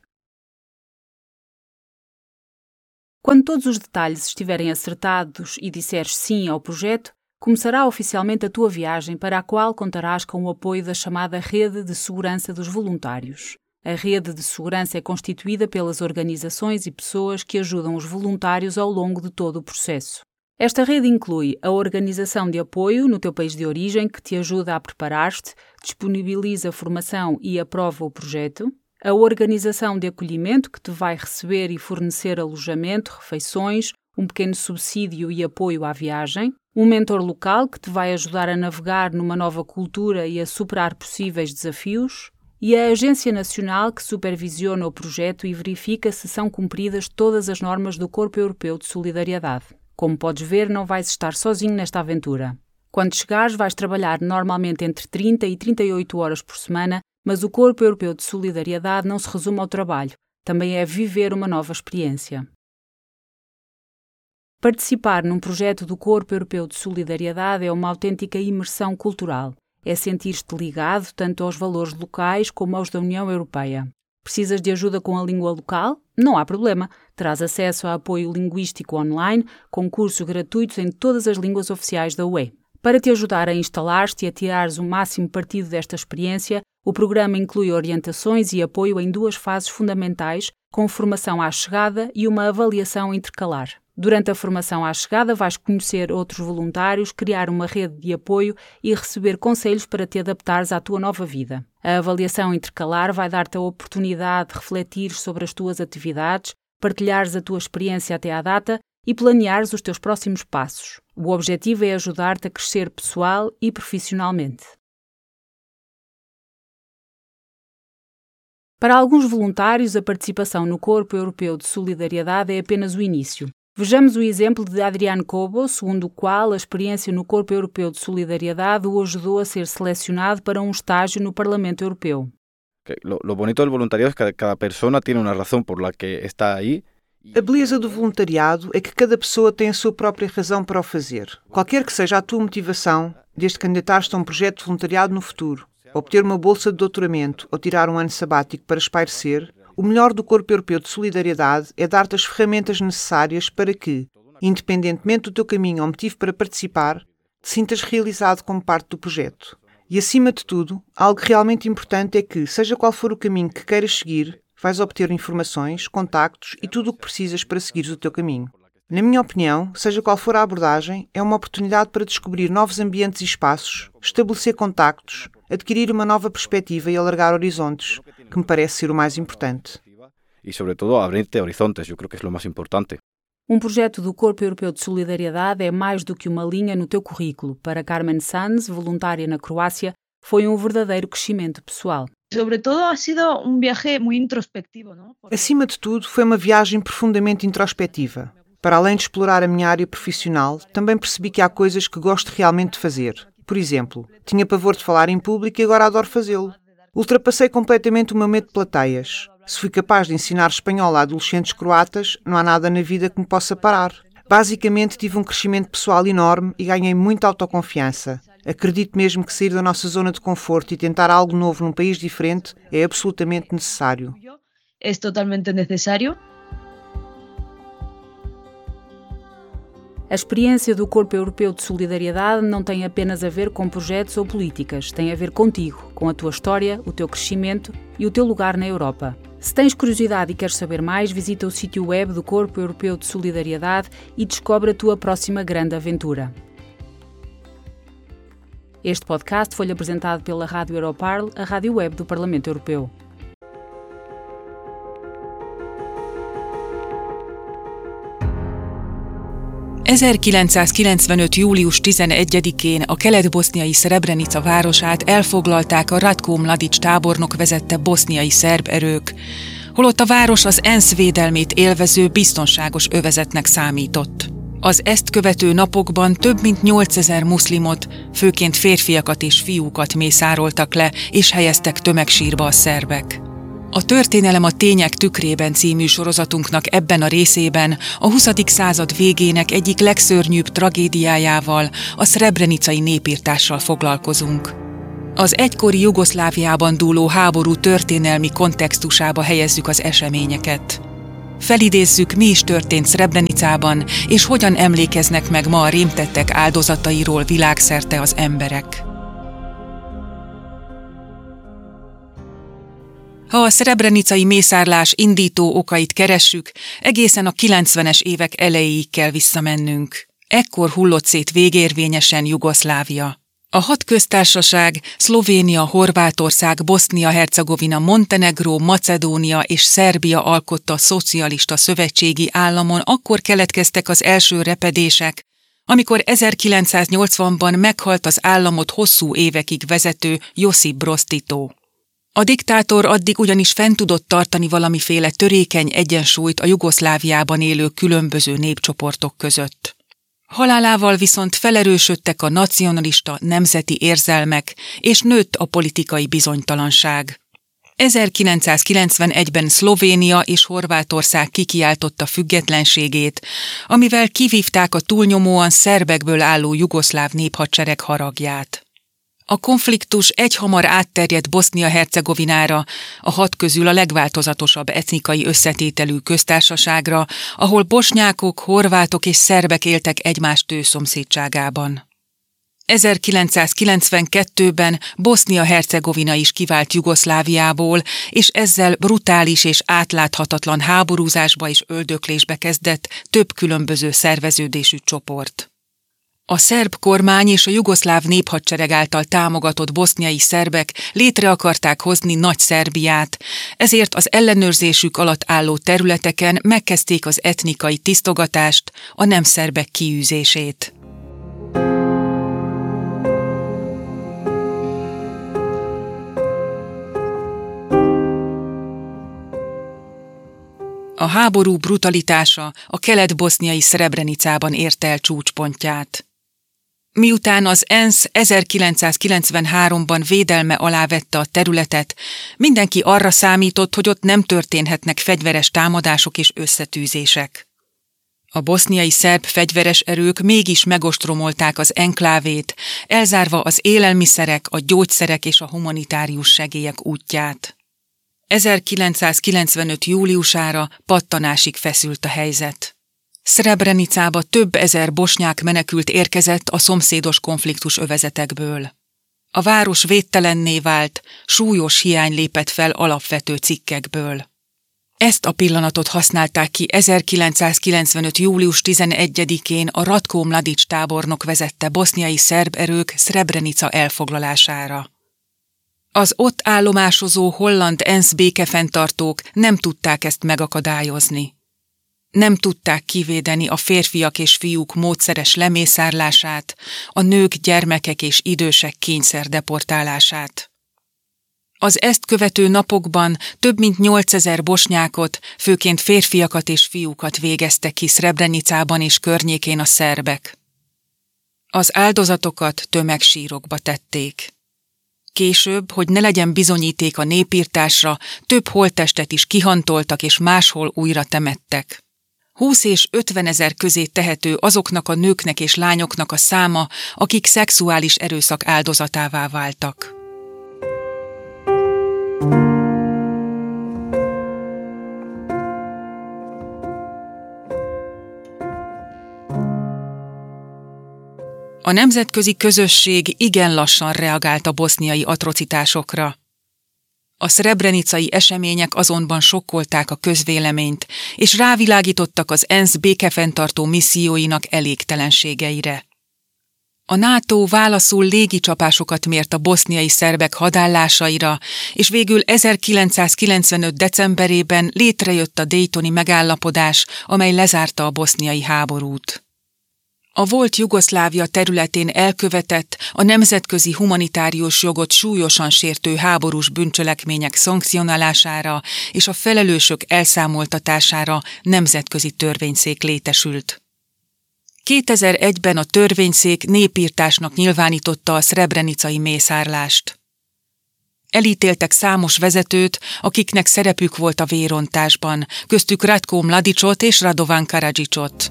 Quando todos os detalhes estiverem acertados e disseres sim ao projeto, começará oficialmente a tua viagem, para a qual contarás com o apoio da chamada Rede de Segurança dos Voluntários. A rede de segurança é constituída pelas organizações e pessoas que ajudam os voluntários ao longo de todo o processo. Esta rede inclui a organização de apoio no teu país de origem, que te ajuda a preparar-te, disponibiliza formação e aprova o projeto, a organização de acolhimento, que te vai receber e fornecer alojamento, refeições, um pequeno subsídio e apoio à viagem, um mentor local que te vai ajudar a navegar numa nova cultura e a superar possíveis desafios, e a Agência Nacional que supervisiona o projeto e verifica se são cumpridas todas as normas do Corpo Europeu de Solidariedade. Como podes ver, não vais estar sozinho nesta aventura. Quando chegares, vais trabalhar normalmente entre trinta e trinta e oito horas por semana, mas o Corpo Europeu de Solidariedade não se resume ao trabalho, também é viver uma nova experiência. Participar num projeto do Corpo Europeu de Solidariedade é uma autêntica imersão cultural. É sentir-te ligado tanto aos valores locais como aos da União Europeia. Precisas de ajuda com a língua local? Não há problema. Terás acesso a apoio linguístico online, com cursos gratuitos em todas as línguas oficiais da U E. Para te ajudar a instalar-te e a tirares o máximo partido desta experiência, o programa inclui orientações e apoio em duas fases fundamentais, com formação à chegada e uma avaliação intercalar. Durante a formação à chegada vais conhecer outros voluntários, criar uma rede de apoio e receber conselhos para te adaptares à tua nova vida. A avaliação intercalar vai dar-te a oportunidade de refletir sobre as tuas atividades, partilhares a tua experiência até à data e planeares os teus próximos passos. O objetivo é ajudar-te a crescer pessoal e profissionalmente. Para alguns voluntários, a participação no Corpo Europeu de Solidariedade é apenas o início. Vejamos o exemplo de Adrián Cobo, segundo o qual a experiência no Corpo Europeu de Solidariedade o ajudou a ser selecionado para um estágio no Parlamento Europeu. Lo, lo bonito del voluntariado es que cada persona tiene una razón por la que está ahí. A beleza do voluntariado é que cada pessoa tem a sua própria razão para o fazer. Qualquer que seja a tua motivação, desde candidatar-te a um projeto de voluntariado no futuro, obter uma bolsa de doutoramento ou tirar um ano sabático para espairecer, o melhor do Corpo Europeu de Solidariedade é dar-te as ferramentas necessárias para que, independentemente do teu caminho ou motivo para participar, te sintas realizado como parte do projeto. E, acima de tudo, algo realmente importante é que, seja qual for o caminho que queiras seguir, vais obter informações, contactos e tudo o que precisas para seguires o teu caminho. Na minha opinião, seja qual for a abordagem, é uma oportunidade para descobrir novos ambientes e espaços, estabelecer contactos, adquirir uma nova perspectiva e alargar horizontes, que me parece ser o mais importante. E, sobretudo, abrir-te horizontes, eu creo que é o mais importante. Um projeto do Corpo Europeu de Solidariedade é mais do que uma linha no teu currículo. Para Carmen Sanz, voluntária na Croácia, foi um verdadeiro crescimento pessoal. Sobretudo, ha sido um viaje muito introspectivo, não? Acima de tudo, foi uma viagem profundamente introspectiva. Para além de explorar a minha área profissional, também percebi que há coisas que gosto realmente de fazer. Por exemplo, tinha pavor de falar em público e agora adoro fazê-lo. Ultrapassei completamente o meu medo de plateias. Se fui capaz de ensinar espanhol a adolescentes croatas, não há nada na vida que me possa parar. Basicamente, tive um crescimento pessoal enorme e ganhei muita autoconfiança. Acredito mesmo que sair da nossa zona de conforto e tentar algo novo num país diferente é absolutamente necessário. É totalmente necessário. A experiência do Corpo Europeu de Solidariedade não tem apenas a ver com projetos ou políticas, tem a ver contigo, com a tua história, o teu crescimento e o teu lugar na Europa. Se tens curiosidade e queres saber mais, visita o sítio web do Corpo Europeu de Solidariedade e descobre a tua próxima grande aventura. Este podcast foi apresentado pela Rádio Europarl, a rádio web do Parlamento Europeu. ezerkilencszázkilencvenöt. július tizenegyedikén a kelet-boszniai Srebrenica városát elfoglalták a Ratko Mladic tábornok vezette boszniai szerb erők, holott a város az ENSZ védelmét élvező biztonságos övezetnek számított. Az ezt követő napokban több mint nyolcezer muszlimot, főként férfiakat és fiúkat mészároltak le, és helyeztek tömegsírba a szerbek. A Történelem a tények tükrében című sorozatunknak ebben a részében a huszadik század végének egyik legszörnyűbb tragédiájával, a szrebrenicai népirtással foglalkozunk. Az egykori Jugoszláviában dúló háború történelmi kontextusába helyezzük az eseményeket. Felidézzük, mi is történt Szrebrenicában, és hogyan emlékeznek meg ma a rémtettek áldozatairól világszerte az emberek. Ha a szrebrenicai mészárlás indító okait keressük, egészen a kilencvenes évek elejéig kell visszamennünk. Ekkor hullott szét végérvényesen Jugoszlávia. A hat köztársaság, Szlovénia, Horvátország, Bosznia-Hercegovina, Montenegró, Macedónia és Szerbia alkotta a szocialista szövetségi államon akkor keletkeztek az első repedések, amikor ezerkilencszáznyolcvanban meghalt az államot hosszú évekig vezető Josip Broz Tito. A diktátor addig ugyanis fent tudott tartani valamiféle törékeny egyensúlyt a Jugoszláviában élő különböző népcsoportok között. Halálával viszont felerősödtek a nacionalista nemzeti érzelmek, és nőtt a politikai bizonytalanság. ezerkilencszázkilencvenegyben Szlovénia és Horvátország kikiáltotta függetlenségét, amivel kivívták a túlnyomóan szerbekből álló jugoszláv néphadsereg haragját. A konfliktus egyhamar átterjedt Bosznia-Hercegovinára, a hat közül a legváltozatosabb etnikai összetételű köztársaságra, ahol bosnyákok, horvátok és szerbek éltek egymás tőszomszédságában. ezerkilencszázkilencvenkettőben Bosznia-Hercegovina is kivált Jugoszláviából, és ezzel brutális és átláthatatlan háborúzásba és öldöklésbe kezdett több különböző szerveződésű csoport. A szerb kormány és a jugoszláv néphadsereg által támogatott boszniai szerbek létre akarták hozni Nagy-Szerbiát, ezért az ellenőrzésük alatt álló területeken megkezdték az etnikai tisztogatást, a nem szerbek kiűzését. A háború brutalitása a kelet-boszniai Szrebrenicában ért el csúcspontját. Miután az ENSZ ezerkilencszázkilencvenháromban védelme alá vette a területet, mindenki arra számított, hogy ott nem történhetnek fegyveres támadások és összetűzések. A boszniai szerb fegyveres erők mégis megostromolták az enklávét, elzárva az élelmiszerek, a gyógyszerek és a humanitárius segélyek útját. ezerkilencszázkilencvenöt júliusára pattanásig feszült a helyzet. Szrebrenicába több ezer bosnyák menekült érkezett a szomszédos konfliktus övezetekből. A város védtelenné vált, súlyos hiány lépett fel alapvető cikkekből. Ezt a pillanatot használták ki ezerkilencszázkilencvenöt július tizenegyedikén a Ratko Mladic tábornok vezette boszniai szerb erők Szrebrenica elfoglalására. Az ott állomásozó holland ENSZ békefenntartók nem tudták ezt megakadályozni. Nem tudták kivédeni a férfiak és fiúk módszeres lemészárlását, a nők, gyermekek és idősek kényszer deportálását. Az ezt követő napokban több mint nyolcezer bosnyákot, főként férfiakat és fiúkat végeztek ki Szrebrenicában és környékén a szerbek. Az áldozatokat tömegsírokba tették. Később, hogy ne legyen bizonyíték a népirtásra, több holttestet is kihantoltak és máshol újra temettek. húsz és ötven ezer közé tehető azoknak a nőknek és lányoknak a száma, akik szexuális erőszak áldozatává váltak. A nemzetközi közösség igen lassan reagált a boszniai atrocitásokra. A szrebrenicai események azonban sokkolták a közvéleményt, és rávilágítottak az ENSZ békefenntartó misszióinak elégtelenségeire. A NATO válaszul légicsapásokat mért a boszniai szerbek hadállásaira, és végül ezerkilencszázkilencvenöt decemberében létrejött a Daytoni megállapodás, amely lezárta a boszniai háborút. A volt Jugoszlávia területén elkövetett, a nemzetközi humanitárius jogot súlyosan sértő háborús bűncselekmények szankcionálására és a felelősök elszámoltatására nemzetközi törvényszék létesült. kétezer-egyben a törvényszék népirtásnak nyilvánította a szrebrenicai mészárlást. Elítéltek számos vezetőt, akiknek szerepük volt a vérontásban, köztük Ratko Mladićot és Radovan Karadžićot.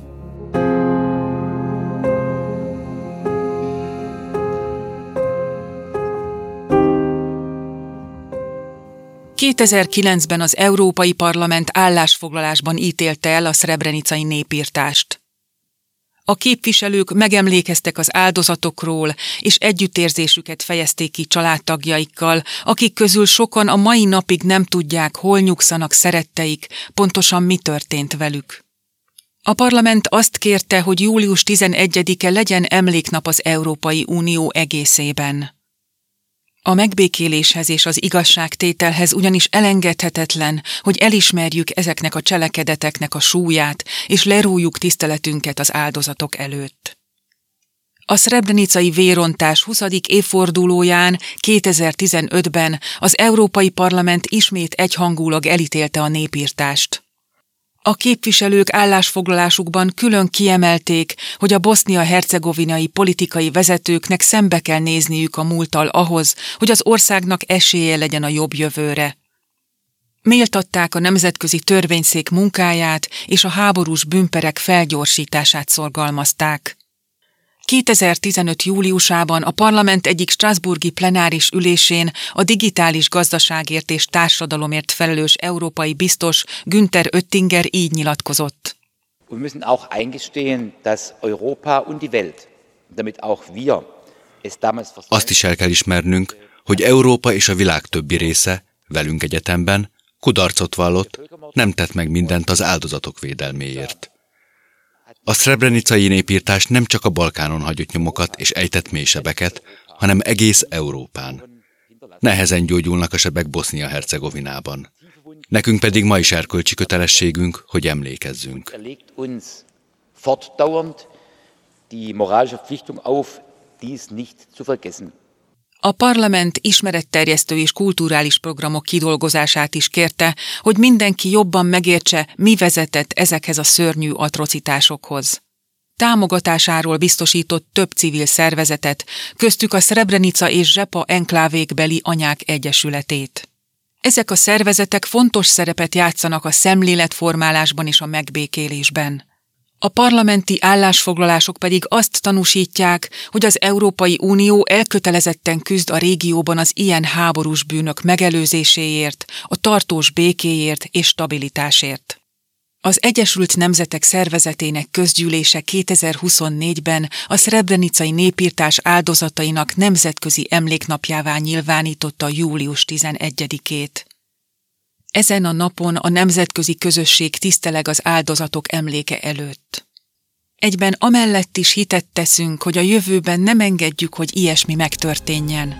kétezer-kilencben az Európai Parlament állásfoglalásban ítélte el a szrebrenicai népirtást. A képviselők megemlékeztek az áldozatokról, és együttérzésüket fejezték ki családtagjaikkal, akik közül sokan a mai napig nem tudják, hol nyugszanak szeretteik, pontosan mi történt velük. A parlament azt kérte, hogy július tizenegyedike legyen emléknap az Európai Unió egészében. A megbékéléshez és az igazságtételhez ugyanis elengedhetetlen, hogy elismerjük ezeknek a cselekedeteknek a súlyát, és lerújjuk tiszteletünket az áldozatok előtt. A szrebrenicai vérontás huszadik évfordulóján kétezer-tizenötben az Európai Parlament ismét egyhangúlag elítélte a népirtást. A képviselők állásfoglalásukban külön kiemelték, hogy a bosznia-hercegovinai politikai vezetőknek szembe kell nézniük a múlttal ahhoz, hogy az országnak esélye legyen a jobb jövőre. Méltatták a nemzetközi törvényszék munkáját és a háborús bűnperek felgyorsítását szorgalmazták. kétezer-tizenöt júliusában a parlament egyik strasbourgi plenáris ülésén a digitális gazdaságért és társadalomért felelős európai biztos Günther Oettinger így nyilatkozott. Wir müssen auch eingestehen, dass Europa und die Welt, damit auch wir es damals Azt is el kell ismernünk, hogy Európa és a világ többi része, velünk egyetemben, kudarcot vallott, nem tett meg mindent az áldozatok védelméért. A szrebrenicai népirtás nem csak a Balkánon hagyott nyomokat és ejtett mélysebeket, hanem egész Európán. Nehezen gyógyulnak a sebek Bosznia-Hercegovinában. Nekünk pedig ma is erkölcsi kötelességünk, hogy emlékezzünk. A parlament ismeretterjesztő és kulturális programok kidolgozását is kérte, hogy mindenki jobban megértse, mi vezetett ezekhez a szörnyű atrocitásokhoz. Támogatásáról biztosított több civil szervezetet, köztük a Srebrenica és Žepa enklávékbeli anyák egyesületét. Ezek a szervezetek fontos szerepet játszanak a szemléletformálásban és a megbékélésben. A parlamenti állásfoglalások pedig azt tanúsítják, hogy az Európai Unió elkötelezetten küzd a régióban az ilyen háborús bűnök megelőzéséért, a tartós békéért és stabilitásért. Az Egyesült Nemzetek Szervezetének közgyűlése kétezer-huszonnégyben a szrebrenicai népirtás áldozatainak nemzetközi emléknapjává nyilvánította július tizenegyedikét. Ezen a napon a nemzetközi közösség tiszteleg az áldozatok emléke előtt. Egyben amellett is hitet teszünk, hogy a jövőben nem engedjük, hogy ilyesmi megtörténjen.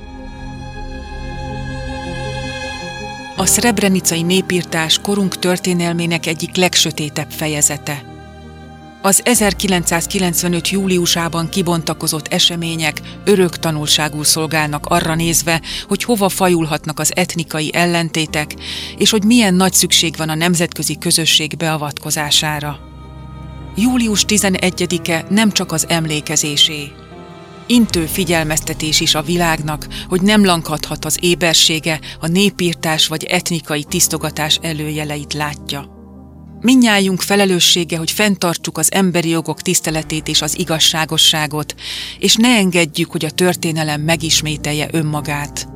A szrebrenicai népirtás korunk történelmének egyik legsötétebb fejezete. Az ezerkilencszázkilencvenöt júliusában kibontakozott események örök tanulságul szolgálnak arra nézve, hogy hova fajulhatnak az etnikai ellentétek, és hogy milyen nagy szükség van a nemzetközi közösség beavatkozására. július tizenegyedike nem csak az emlékezésé. Intő figyelmeztetés is a világnak, hogy nem lankadhat az ébersége, a népirtás vagy etnikai tisztogatás előjeleit látja. Mindnyájunk felelőssége, hogy fenntartsuk az emberi jogok tiszteletét és az igazságosságot, és ne engedjük, hogy a történelem megismételje önmagát.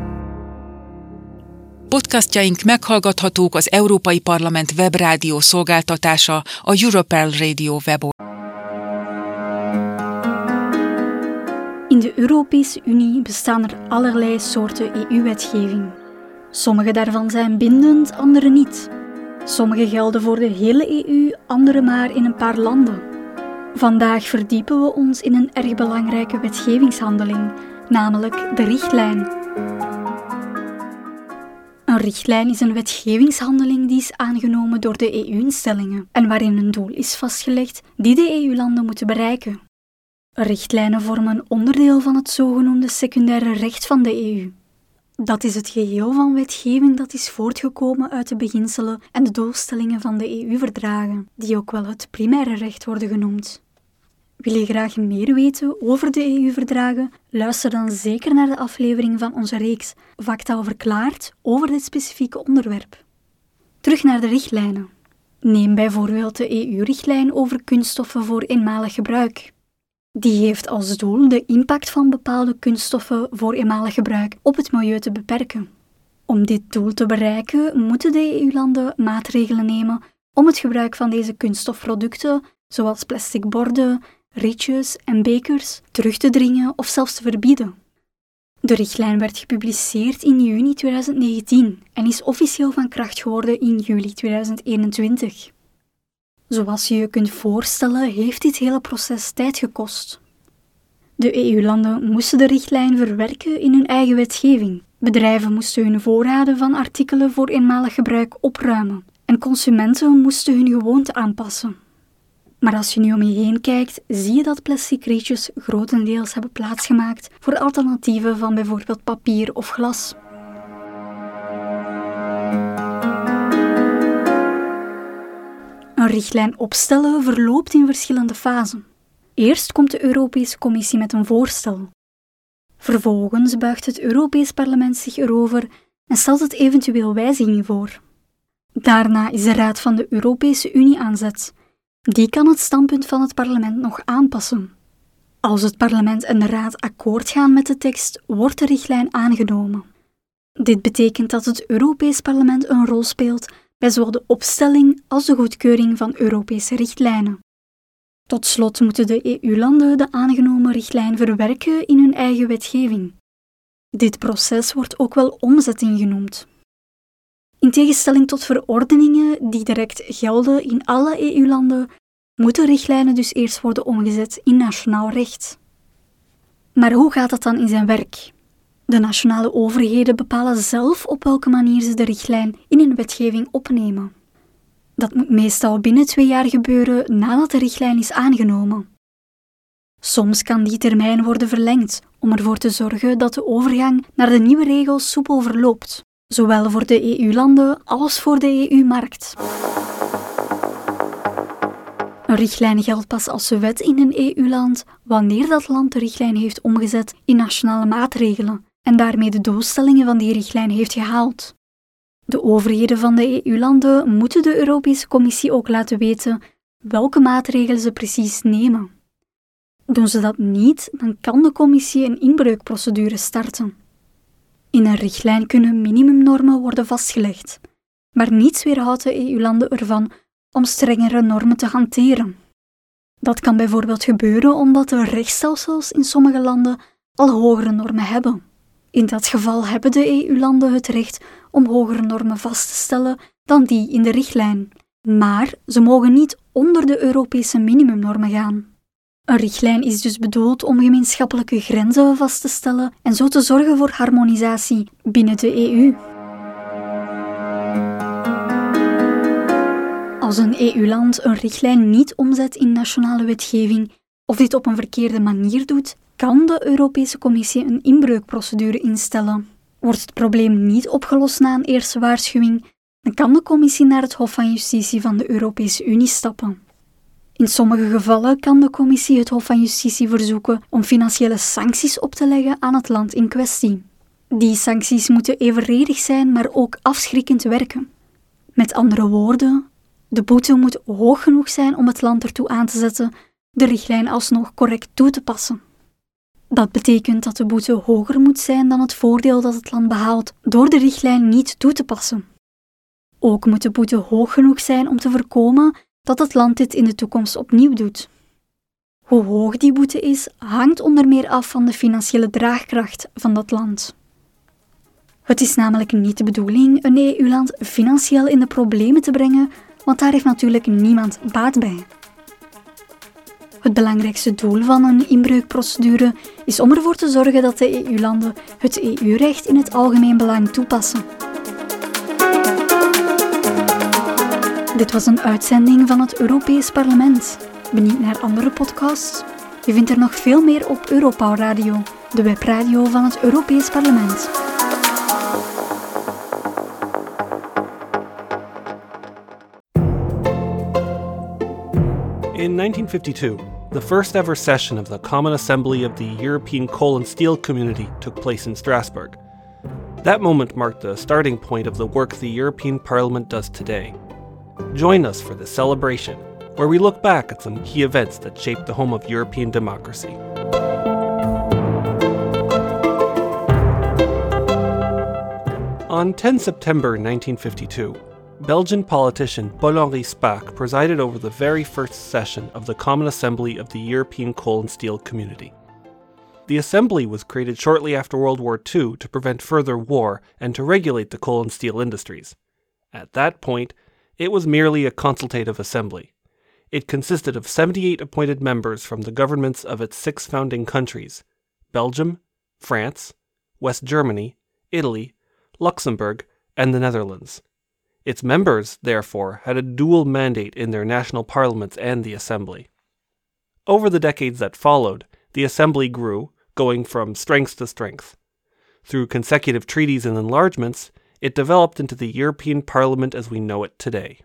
Podcastjaink meghallgathatók az Európai Parlament webrádió szolgáltatása, a Europearl Radio weboldalon. In de Europese Unie bestaan er allerlei soorten E U-wetgeving. Sommige daarvan zijn bindend, andere niet. Sommige gelden voor de hele E U, andere maar in een paar landen. Vandaag verdiepen we ons in een erg belangrijke wetgevingshandeling, namelijk de richtlijn. Een richtlijn is een wetgevingshandeling die is aangenomen door de E U-instellingen en waarin een doel is vastgelegd die de E U-landen moeten bereiken. Richtlijnen vormen onderdeel van het zogenoemde secundaire recht van de E U. Dat is het geheel van wetgeving dat is voortgekomen uit de beginselen en de doelstellingen van de E U-verdragen, die ook wel het primaire recht worden genoemd. Wil je graag meer weten over de E U-verdragen? Luister dan zeker naar de aflevering van onze reeks Vaktaal verklaard over dit specifieke onderwerp. Terug naar de richtlijnen. Neem bijvoorbeeld de E U-richtlijn over kunststoffen voor eenmalig gebruik. Die heeft als doel de impact van bepaalde kunststoffen voor eenmalig gebruik op het milieu te beperken. Om dit doel te bereiken moeten de E U-landen maatregelen nemen om het gebruik van deze kunststofproducten, zoals plastic borden, rietjes en bekers, terug te dringen of zelfs te verbieden. De richtlijn werd gepubliceerd in juni tweeduizend negentien en is officieel van kracht geworden in juli tweeduizend eenentwintig. Zoals je je kunt voorstellen, heeft dit hele proces tijd gekost. De E U-landen moesten de richtlijn verwerken in hun eigen wetgeving. Bedrijven moesten hun voorraden van artikelen voor eenmalig gebruik opruimen en consumenten moesten hun gewoonten aanpassen. Maar als je nu om je heen kijkt, zie je dat plastic rietjes grotendeels hebben plaatsgemaakt voor alternatieven van bijvoorbeeld papier of glas. Een richtlijn opstellen verloopt in verschillende fasen. Eerst komt de Europese Commissie met een voorstel. Vervolgens buigt het Europees Parlement zich erover en stelt het eventueel wijzigingen voor. Daarna is de Raad van de Europese Unie aan zet. Die kan het standpunt van het parlement nog aanpassen. Als het parlement en de raad akkoord gaan met de tekst, wordt de richtlijn aangenomen. Dit betekent dat het Europees Parlement een rol speelt bij zowel de opstelling als de goedkeuring van Europese richtlijnen. Tot slot moeten de E U-landen de aangenomen richtlijn verwerken in hun eigen wetgeving. Dit proces wordt ook wel omzetting genoemd. In tegenstelling tot verordeningen die direct gelden in alle E U-landen, moeten richtlijnen dus eerst worden omgezet in nationaal recht. Maar hoe gaat dat dan in zijn werk? De nationale overheden bepalen zelf op welke manier ze de richtlijn in hun wetgeving opnemen. Dat moet meestal binnen twee jaar gebeuren nadat de richtlijn is aangenomen. Soms kan die termijn worden verlengd om ervoor te zorgen dat de overgang naar de nieuwe regels soepel verloopt, zowel voor de E U-landen als voor de E U-markt. Een richtlijn geldt pas als wet in een E U-land wanneer dat land de richtlijn heeft omgezet in nationale maatregelen en daarmee de doelstellingen van die richtlijn heeft gehaald. De overheden van de E U-landen moeten de Europese Commissie ook laten weten welke maatregelen ze precies nemen. Doen ze dat niet, dan kan de Commissie een inbreukprocedure starten. In een richtlijn kunnen minimumnormen worden vastgelegd, maar niets weerhoudt de E U-landen ervan om strengere normen te hanteren. Dat kan bijvoorbeeld gebeuren omdat de rechtsstelsels in sommige landen al hogere normen hebben. In dat geval hebben de E U-landen het recht om hogere normen vast te stellen dan die in de richtlijn, maar ze mogen niet onder de Europese minimumnormen gaan. Een richtlijn is dus bedoeld om gemeenschappelijke grenzen vast te stellen en zo te zorgen voor harmonisatie binnen de E U. Als een E U-land een richtlijn niet omzet in nationale wetgeving of dit op een verkeerde manier doet, kan de Europese Commissie een inbreukprocedure instellen. Wordt het probleem niet opgelost na een eerste waarschuwing, dan kan de Commissie naar het Hof van Justitie van de Europese Unie stappen. In sommige gevallen kan de Commissie het Hof van Justitie verzoeken om financiële sancties op te leggen aan het land in kwestie. Die sancties moeten evenredig zijn, maar ook afschrikkend werken. Met andere woorden, de boete moet hoog genoeg zijn om het land ertoe aan te zetten de richtlijn alsnog correct toe te passen. Dat betekent dat de boete hoger moet zijn dan het voordeel dat het land behaalt door de richtlijn niet toe te passen. Ook moet de boete hoog genoeg zijn om te voorkomen dat het land dit in de toekomst opnieuw doet. Hoe hoog die boete is, hangt onder meer af van de financiële draagkracht van dat land. Het is namelijk niet de bedoeling een E U-land financieel in de problemen te brengen, want daar heeft natuurlijk niemand baat bij. Het belangrijkste doel van een inbreukprocedure is om ervoor te zorgen dat de E U-landen het E U-recht in het algemeen belang toepassen. Dit was een uitzending van het Europees Parlement. Benieuwd naar andere podcasts? Je vindt er nog veel meer op Europow Radio, de webradio van het Europees Parlement. In nineteen fifty-two, The first ever session of the Common Assembly of the European Coal and Steel Community took place in Strasbourg. That moment marked the starting point of the work the European Parliament does today. Join us for this celebration, where we look back at some key events that shaped the home of European democracy. On the tenth of September nineteen fifty-two, Belgian politician Paul-Henri Spaak presided over the very first session of the Common Assembly of the European Coal and Steel Community. The assembly was created shortly after World War Two to prevent further war and to regulate the coal and steel industries. At that point, it was merely a consultative assembly. It consisted of seventy-eight appointed members from the governments of its six founding countries: Belgium, France, West Germany, Italy, Luxembourg, and the Netherlands. Its members, therefore, had a dual mandate in their national parliaments and the assembly. Over the decades that followed, the assembly grew, going from strength to strength. Through consecutive treaties and enlargements, it developed into the European Parliament as we know it today.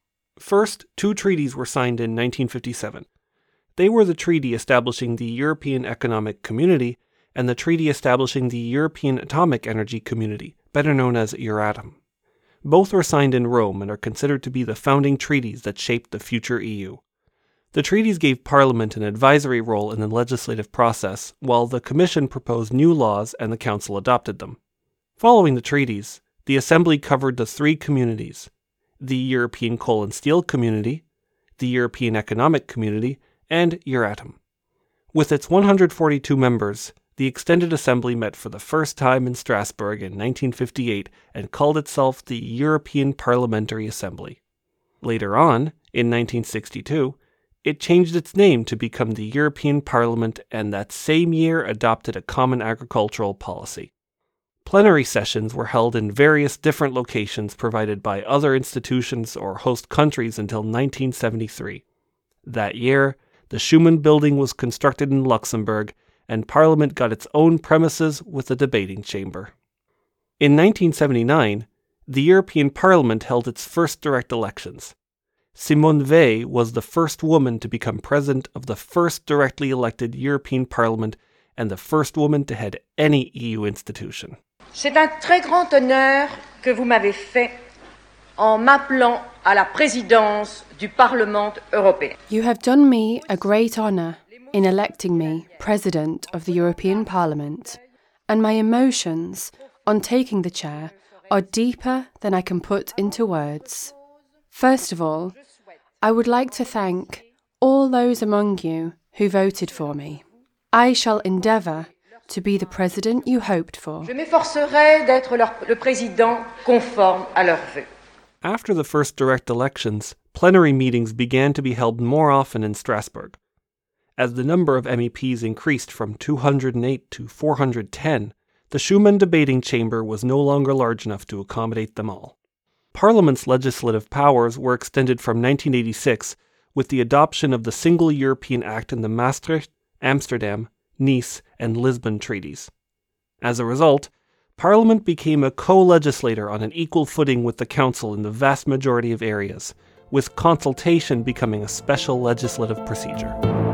First, two treaties were signed in nineteen fifty-seven. They were the treaty establishing the European Economic Community and the treaty establishing the European Atomic Energy Community, better known as Euratom. Both were signed in Rome and are considered to be the founding treaties that shaped the future E U. The treaties gave Parliament an advisory role in the legislative process, while the Commission proposed new laws and the Council adopted them. Following the treaties, the Assembly covered the three communities: the European Coal and Steel Community, the European Economic Community, and Euratom. With its one hundred forty-two members, the Extended Assembly met for the first time in Strasbourg in nineteen fifty-eight and called itself the European Parliamentary Assembly. Later on, in nineteen sixty-two, it changed its name to become the European Parliament and that same year adopted a common agricultural policy. Plenary sessions were held in various different locations provided by other institutions or host countries until nineteen seventy-three. That year, the Schuman Building was constructed in Luxembourg, and Parliament got its own premises with a debating chamber. In nineteen seventy-nine, the European Parliament held its first direct elections. Simone Veil was the first woman to become president of the first directly elected European Parliament and the first woman to head any E U institution. C'est un très grand honneur que vous m'avez fait en m'appelant à la présidence du Parlement européen. You have done me a great honor in electing me President of the European Parliament, and my emotions on taking the chair are deeper than I can put into words. First of all, I would like to thank all those among you who voted for me. I shall endeavour to be the president you hoped for. Je m'efforcerai d'être leur, le président conforme à leurs vœux. After the first direct elections, plenary meetings began to be held more often in Strasbourg. As the number of M E Ps increased from two hundred eight to four hundred ten, the Schuman debating chamber was no longer large enough to accommodate them all. Parliament's legislative powers were extended from nineteen eighty-six with the adoption of the Single European Act in the Maastricht, Amsterdam, Nice, and Lisbon treaties. As a result, Parliament became a co-legislator on an equal footing with the Council in the vast majority of areas, with consultation becoming a special legislative procedure.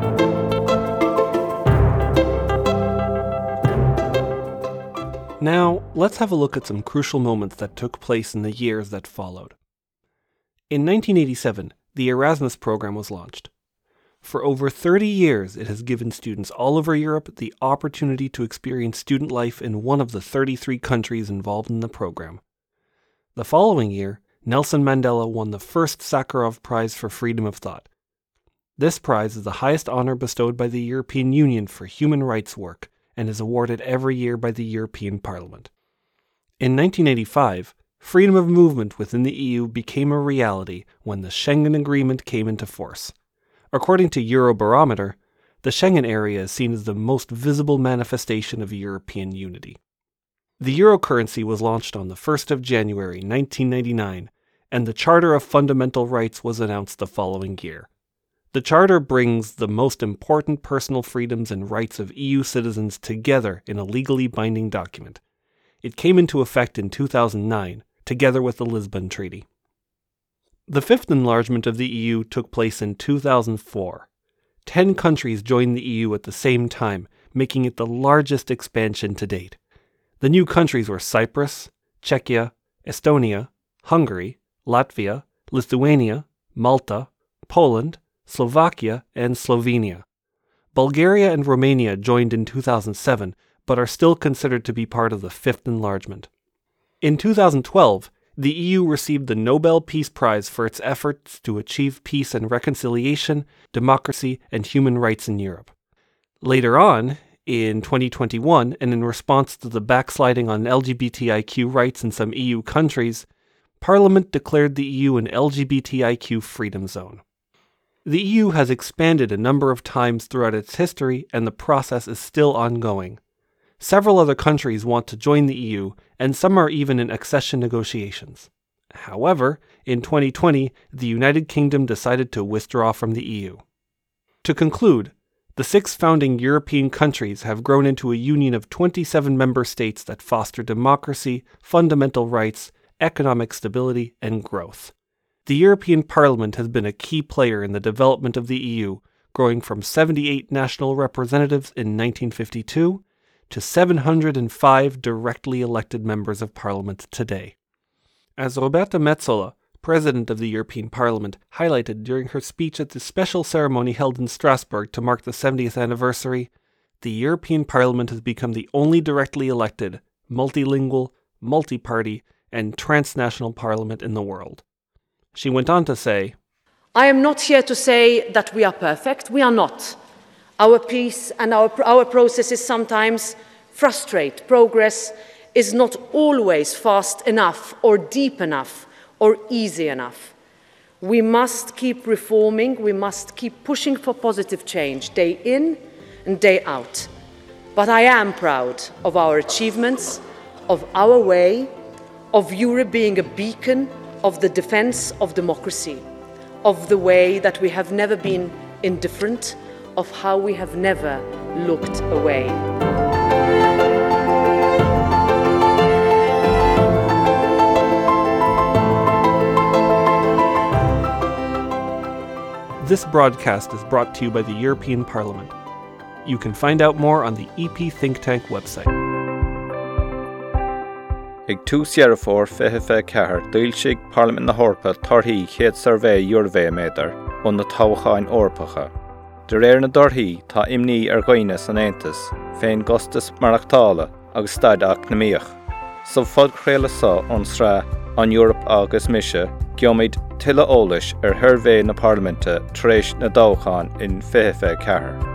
Now, let's have a look at some crucial moments that took place in the years that followed. In nineteen eighty-seven, the Erasmus program was launched. For over thirty years, it has given students all over Europe the opportunity to experience student life in one of the thirty-three countries involved in the program. The following year, Nelson Mandela won the first Sakharov Prize for Freedom of Thought. This prize is the highest honor bestowed by the European Union for human rights work and is awarded every year by the European Parliament. In nineteen eighty-five, freedom of movement within the E U became a reality when the Schengen Agreement came into force. According to Eurobarometer, the Schengen area is seen as the most visible manifestation of European unity. The euro currency was launched on the first of January nineteen ninety-nine, and the Charter of Fundamental Rights was announced the following year. The Charter brings the most important personal freedoms and rights of E U citizens together in a legally binding document. It came into effect in two thousand nine, together with the Lisbon Treaty. The fifth enlargement of the E U took place in two thousand four. ten countries joined the E U at the same time, making it the largest expansion to date. The new countries were Cyprus, Czechia, Estonia, Hungary, Latvia, Lithuania, Malta, Poland, Slovakia, and Slovenia. Bulgaria and Romania joined in two thousand seven, but are still considered to be part of the fifth enlargement. In two thousand twelve, the E U received the Nobel Peace Prize for its efforts to achieve peace and reconciliation, democracy, and human rights in Europe. Later on, in twenty twenty-one, and in response to the backsliding on L G B T I Q rights in some E U countries, Parliament declared the E U an L G B T I Q freedom zone. The E U has expanded a number of times throughout its history, and the process is still ongoing. Several other countries want to join the E U, and some are even in accession negotiations. However, in twenty twenty, the United Kingdom decided to withdraw from the E U. To conclude, the six founding European countries have grown into a union of twenty-seven member states that foster democracy, fundamental rights, economic stability, and growth. The European Parliament has been a key player in the development of the E U, growing from seventy-eight national representatives in nineteen fifty-two to seven hundred five directly elected members of Parliament today. As Roberta Metsola, President of the European Parliament, highlighted during her speech at the special ceremony held in Strasbourg to mark the seventieth anniversary, the European Parliament has become the only directly elected, multilingual, multi-party, and transnational parliament in the world. She went on to say, I am not here to say that we are perfect. We are not. Our peace and our, our processes sometimes frustrate. Progress is not always fast enough or deep enough or easy enough. We must keep reforming. We must keep pushing for positive change day in and day out. But I am proud of our achievements, of our way, of Europe being a beacon of the defense of democracy, of the way that we have never been indifferent, of how we have never looked away. This broadcast is brought to you by the European Parliament. You can find out more on the E P Think Tank website. Ig túsar for fehefe cehar duilsig Parliament na Horpa tarthaí chéad survey Eurové métar on na tauchain orpacha. De réir na dorthaí tá imní ar ghaoine san Aontas, féin gostas marachtála agus staidach na míoch. So fod chréile sa an sra an Europe agus mise, giomid tilla ólais ar hervé na Parliamente tréis na dóchan in fehefe cehar.